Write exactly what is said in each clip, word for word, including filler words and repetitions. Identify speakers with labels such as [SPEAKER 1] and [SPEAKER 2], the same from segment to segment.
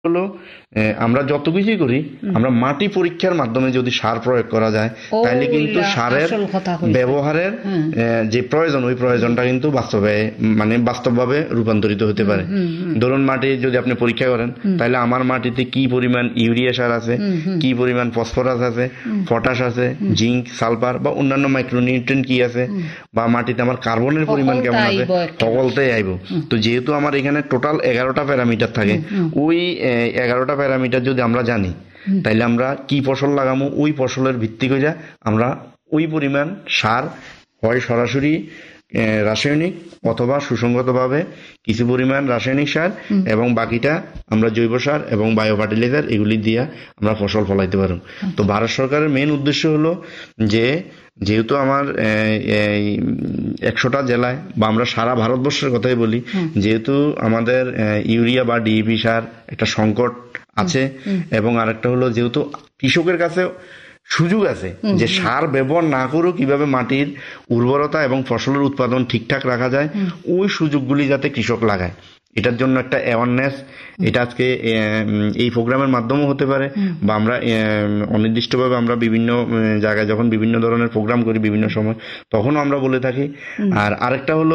[SPEAKER 1] হলো আমরা যত কিছুই করি আমরা মাটি পরীক্ষার মাধ্যমে যদি সার প্রয়োগ করা যায় তাহলে কিন্তু সারের ব্যবহারের যে প্রয়োজন ওই প্রয়োজনটা কিন্তু বাস্তবে মানে বাস্তবভাবে রূপান্তরিত হতে পারে। ধরুন মাটি যদি আপনি পরীক্ষা করেন তাহলে আমার মাটিতে কি পরিমাণ ইউরিয়া সার আছে, কি পরিমাণ ফসফরাস আছে, পটাশ আছে, জিঙ্ক, সালফার বা অন্যান্য মাইক্রোনিউট্রিয়েন্ট কি আছে, বা মাটিতে আমার কার্বনের পরিমাণ কেমন আছে, সকলতেই আইব। তো যেহেতু আমার এখানে টোটাল এগারোটা প্যারামিটার থাকে, ওই এগারোটা প্যারামিটার যদি আমরা জানি তাইলে আমরা কি ফসল লাগামো ওই ফসলের ভিত্তি করে আমরা ওই পরিমাণ সার হয় সরাসরি রাসায়নিক অথবা সুসংগতভাবে কিছু পরিমাণ রাসায়নিক সার এবং বাকিটা আমরা জৈব সার এবং বায়ো ফার্টিলাইজার এগুলি দিয়ে আমরা ফসল ফলাইতে পারব। তো ভারত সরকারের মেইন উদ্দেশ্য হলো যে যেহেতু আমার একশোটা জেলায় বা আমরা সারা ভারতবর্ষের কথাই বলি, যেহেতু আমাদের ইউরিয়া বা ডিএপি সার একটা সংকট আছে এবং আরেকটা হলো যেহেতু কৃষকের কাছে সুযোগ আছে যে সার ব্যবহার না করেও কিভাবে মাটির উর্বরতা এবং ফসলের উৎপাদন ঠিকঠাক রাখা যায়, ওই সুযোগগুলি যাতে কৃষক লাগায় এটার জন্য একটা অ্যাওয়ারনেস, এটা আজকে এই প্রোগ্রামের মাধ্যমেও হতে পারে বা আমরা অনির্দিষ্টভাবে আমরা বিভিন্ন জায়গায় যখন বিভিন্ন ধরনের প্রোগ্রাম করি বিভিন্ন সময় তখনও আমরা বলে থাকি। আর আরেকটা হলো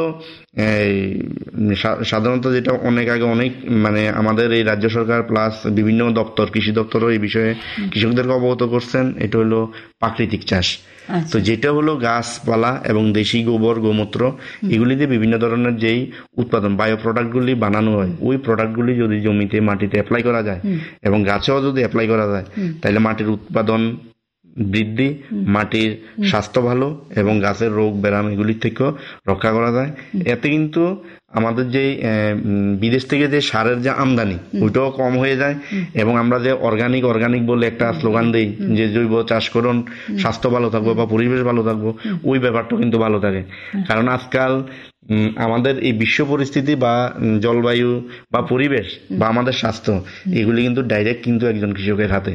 [SPEAKER 1] সাধারণত যেটা অনেক আগে অনেক মানে আমাদের এই রাজ্য সরকার প্লাস বিভিন্ন দপ্তর কৃষি দপ্তরও এই বিষয়ে কৃষকদেরকে অবগত করছেন, এটা হলো প্রাকৃতিক চাষ। তো যেটা হলো গাছপালা এবং দেশি গোবর গোমূত্র এগুলি দিয়ে বিভিন্ন ধরনের যেই উৎপাদন বায়ো প্রোডাক্টগুলি বানানো হয় ওই প্রোডাক্টগুলি যদি জমিতে মাটিতে অ্যাপ্লাই করা যায় এবং গাছেও যদি অ্যাপ্লাই করা যায় তাহলে মাটির উৎপাদন বৃদ্ধি, মাটির স্বাস্থ্য ভালো এবং গাছের রোগ ব্যারাম এগুলির থেকেও রক্ষা করা যায়। এতে কিন্তু আমাদের যে বিদেশ থেকে যে সারের যে আমদানি ওইটাও কম হয়ে যায় এবং আমরা যে অর্গানিক অর্গানিক বলে একটা স্লোগান দিই যে জৈব চাষ করুন স্বাস্থ্য ভালো থাকবো বা পরিবেশ ভালো থাকবো, ওই ব্যাপারটা কিন্তু ভালো থাকে। কারণ আজকাল আমাদের এই বিশ্ব পরিস্থিতি বা জলবায়ু বা পরিবেশ বা আমাদের স্বাস্থ্য এগুলি কিন্তু ডাইরেক্ট কিন্তু একজন কৃষকের হাতে।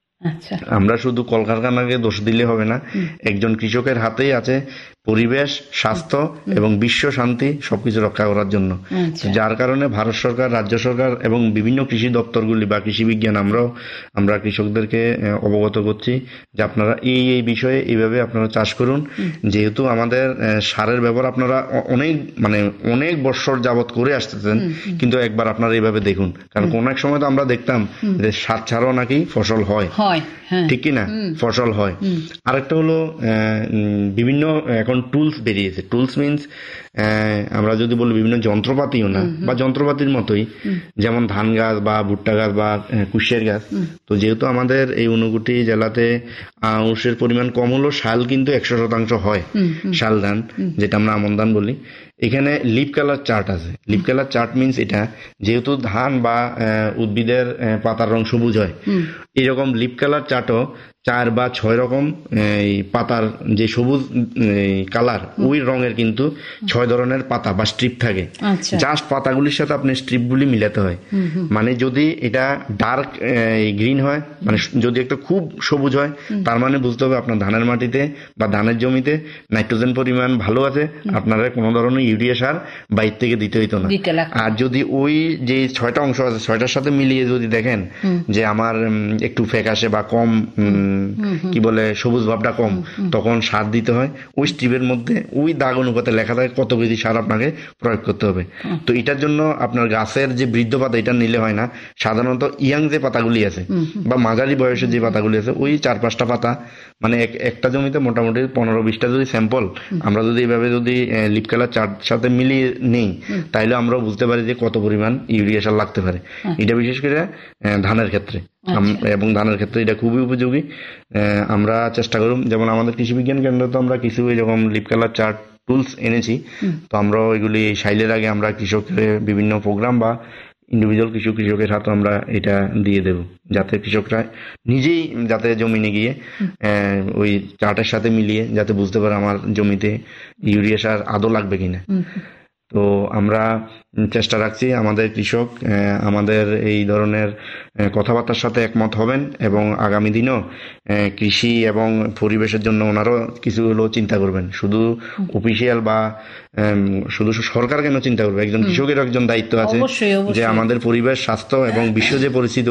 [SPEAKER 1] আমরা শুধু কলকারখানাকে দোষ দিলে হবে না, একজন কৃষকের হাতেই আছে পরিবেশ, স্বাস্থ্য এবং বিশ্ব শান্তি সবকিছু রক্ষা করার জন্য। যার কারণে ভারত সরকার, রাজ্য সরকার এবং বিভিন্ন কৃষি দপ্তরগুলি বা কৃষি বিজ্ঞান আমরাও আমরা কৃষকদেরকে অবগত করছি যে আপনারা এই এই বিষয়ে এইভাবে আপনারা চাষ করুন। যেহেতু আমাদের সারের ব্যবহার আপনারা অনেক মানে অনেক বছর যাবত করে আসতেছেন, কিন্তু একবার আপনারা এইভাবে দেখুন, কারণ কোন এক সময় তো আমরা দেখতাম যে সার ছাড়াও নাকি ফসল হয়, ঠিক কিনা, ফসল হয়। আরেকটা হলো বিভিন্ন এখন টুলস বেরিয়েছে, টুলস মিনস আমরা যদি বলি বিভিন্ন যন্ত্রপাতিও না বা যন্ত্রপাতির মতোই, যেমন ধান গাছ বা ভুট্টা গাছ বা কুশিয়ার গাছ। তো যেহেতু আমাদের এই ঊনকোটি জেলাতে আউশের পরিমাণ কম হলো, শাল কিন্তু একশো শতাংশ হয়, শাল ধান যেটা আমরা আমন ধান বলি। এখানে লিপ কালার চার্ট আছে। লিপ কালার চার্ট মিনস এটা যেহেতু ধান বা উদ্ভিদের পাতার রং সবুজ হয়, এরকম লিপ কালার চার্টও চার বা ছয় রকম পাতার যে সবুজ কালার ওই রঙের কিন্তু ছয় ধরনের পাতা বা স্ট্রিপ থাকে। জাস্ট পাতাগুলির সাথে আপনি স্ট্রিপগুলি মিলাতে হয়। মানে যদি এটা ডার্ক গ্রিন হয়, মানে যদি একটা খুব সবুজ হয়, তার মানে বুঝতে হবে আপনার ধানের মাটিতে বা ধানের জমিতে নাইট্রোজেন পরিমাণ ভালো আছে, আপনারা কোনো ধরনের ইউরিয়া সার বাইর থেকে দিতে হইতো না। আর যদি ওই যে ছয়টা অংশ আছে ছয়টার সাথে মিলিয়ে যদি দেখেন যে আমার একটু ফ্যাকাশে বা কম কি বলে সবুজ ভাবটা কম, তখন সার দিতে হয়। ওই স্ট্রিপের মধ্যে ওই দাগ অনুপাতে লেখা থাকে কত কেজি সার আপনাকে প্রয়োগ করতে হবে। তো এটার জন্য আপনার গাছের যে বৃদ্ধ পাতা এটা নিলে হয় না, সাধারণত ইয়াং যে পাতাগুলি আছে বা মাঝারি বয়সের যে পাতাগুলি আছে ওই চার পাঁচটা পাতা, মানে একটা জমিতে মোটামুটি পনেরো বিশটা যদি স্যাম্পল আমরা যদি এইভাবে যদি লিপ কালার চার্ট সাথে মিলিয়ে নেই তাইলে আমরা বুঝতে পারি যে কত পরিমাণ ইউরিয়া সার লাগতে পারে। এটা বিশেষ করে ধানের ক্ষেত্রে এবং ধানের ক্ষেত্রে এটা খুবই উপযোগী। আমরা চেষ্টা করুন, যেমন আমাদের কৃষি বিজ্ঞান কেন্দ্র তো আমরা কিছু এরকম লিপ কালার চার্ট টুলস এনেছি। তো আমরা ওইগুলি সাইলের আগে আমরা কৃষকের বিভিন্ন প্রোগ্রাম বা ইন্ডিভিজুয়াল কিছু কৃষকের হাতে আমরা এটা দিয়ে দেব, যাতে কৃষকরা নিজেই যাতে জমিনে গিয়ে ওই চার্টের সাথে মিলিয়ে যাতে বুঝতে পারে আমার জমিতে ইউরিয়া সার আদৌ লাগবে কিনা। তো আমরা চেষ্টা রাখছি আমাদের কৃষক আমাদের এই ধরনের কথাবার্তার সাথে একমত হবেন এবং আগামী দিনেও কৃষি এবং পরিবেশের জন্য ওনারও কিছু হলেও চিন্তা করবেন। শুধু অফিসিয়াল বা শুধু সরকার কেন চিন্তা করবে, একজন কৃষকের একজন দায়িত্ব আছে যে আমাদের পরিবেশ, স্বাস্থ্য এবং বিশ্ব যে পরিস্থিতি